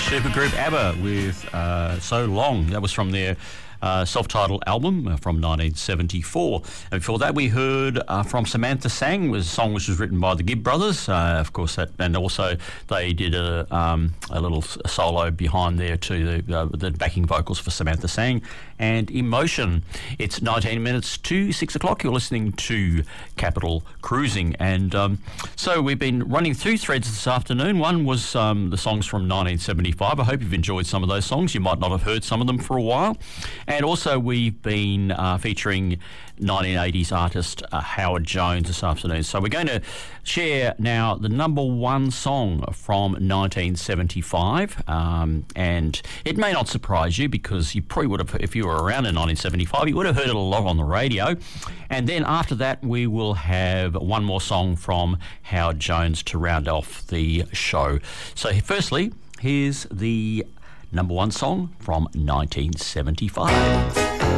supergroup ABBA with So Long. That was from their self-titled album from 1974. And before that, we heard from Samantha Sang, was a song which was written by the Gibb brothers. Of course, that, and also they did a little solo behind there too, the backing vocals for Samantha Sang. And Emotion. It's 19 minutes to 6 o'clock. You're listening to Capital Cruising. And so we've been running through threads this afternoon. One was the songs from 1975. I hope you've enjoyed some of those songs. You might not have heard some of them for a while. And also we've been featuring 1980s artist Howard Jones this afternoon. So we're going to share now the number one song from 1975. And it may not surprise you because you probably would have, if you were around in 1975, you would have heard it a lot on the radio. And then after that, we will have one more song from Howard Jones to round off the show. So firstly, here's the number one song from 1975.